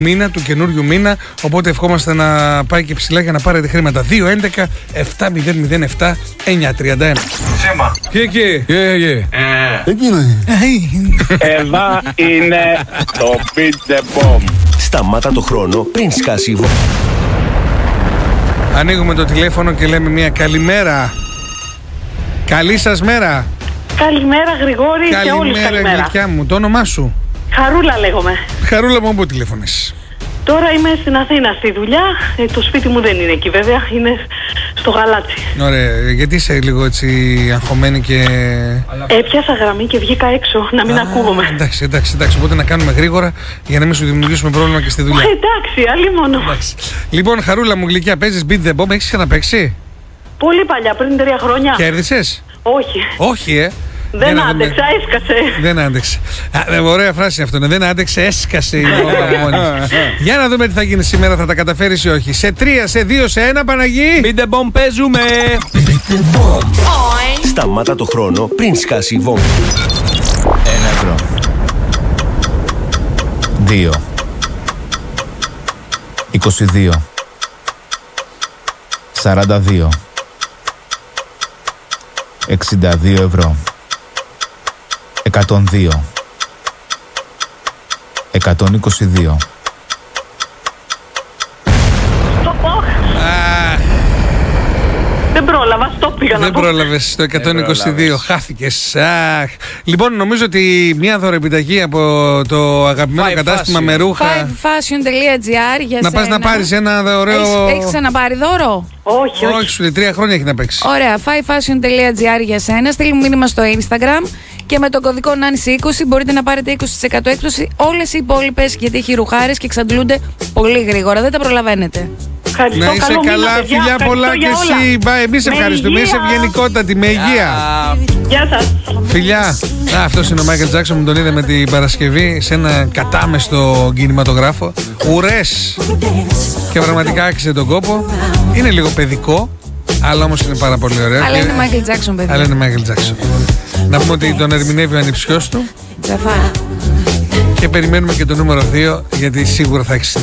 μήνα, του καινούριου μήνα. Οπότε ευχόμαστε να πάει και ψηλά για να πάρετε χρήματα. 2-11-7007-931. Σήμα. Και. Εκείνο είναι. Εδώ είναι το Beat the Bomb. Σταμάτα το χρόνο πριν σκάσει η βόμβα. Ανοίγουμε το τηλέφωνο και λέμε μια καλημέρα. Καλή σας μέρα. Καλημέρα Γρηγόρη και όλους καλημέρα. Καλημέρα γλυκιά μου. Το όνομά σου? Χαρούλα λέγομαι. Χαρούλα μου, πού τηλέφωνες? Τώρα είμαι στην Αθήνα στη δουλειά. Το σπίτι μου δεν είναι εκεί βέβαια, είναι στο Γαλάτσι. Ωραία, γιατί είσαι λίγο έτσι αγχωμένη και... Έπιασα γραμμή και βγήκα έξω να μην ακούγομαι. Εντάξει, οπότε να κάνουμε γρήγορα για να μην σου δημιουργήσουμε πρόβλημα και στη δουλειά. Εντάξει, άλλη μόνο. Λοιπόν, Χαρούλα μου γλυκιά, παίζεις Beat the Bomb, έχεις ξαναπαίξει? Πολύ παλιά, πριν 3 χρόνια. Κέρδισες? Όχι. Όχι, Δεν άντεξα, έσκασε. Δεν άντεξε. Ωραία φράση αυτό. Δεν άντεξε, έσκασε η βόμβα μόνη. Για να δούμε τι θα γίνει σήμερα, θα τα καταφέρεις ή όχι. Σε 3, σε 2, σε 1, Παναγί. Beat the Bomb παίζουμε. Σταμάτα το χρόνο πριν σκάσει η βόμβα. 1 ευρώ. 2 22 42 62 ευρώ. 102 122. Δεν πρόλαβα, στο πήγα να Δεν πω. πρόλαβες το 122, χάθηκες. Λοιπόν, νομίζω ότι μια δωρεπιταγή από το αγαπημένο Five κατάστημα Fashion. με ρούχα. Fivefashion.gr για Να πας να πάρεις ένα ωραίο. Έχεις ξαναπάρει δώρο? Όχι. Σου λέει 3 χρόνια έχει να παίξει. Ωραία, fivefashion.gr για σένα. Στείλ μου μήνυμα στο Instagram και με τον κωδικό NANCY20 μπορείτε να πάρετε 20% έκπτωση. Όλες οι υπόλοιπες, γιατί έχει ρουχάρες και εξαντλούνται πολύ γρήγορα. Δεν τα προλαβαίνετε. Ευχαριστώ, Να είσαι καλό μήνα, καλά, παιδιά. φιλιά πολλά και εσύ. Εμείς ευχαριστούμε. Είσαι ευγενικότατη, με υγεία. Γεια σας. Φιλιά. Αυτός είναι ο Μάικλ Τζάκσον, μου τον είδαμε την Παρασκευή σε ένα κατάμεστο κινηματογράφο. Ουρές. Και πραγματικά άξιζε τον κόπο. Είναι λίγο παιδικό, αλλά όμως είναι πάρα πολύ ωραίο. Αλλά είναι Michael Jackson, παιδί. Αλλά είναι Μάικλ Τζάκσον. Να πούμε ότι τον ερμηνεύει ο ανιψιός του. Τζαφάρα. Και περιμένουμε και το νούμερο 2, γιατί σίγουρα θα έχει συνέχεια.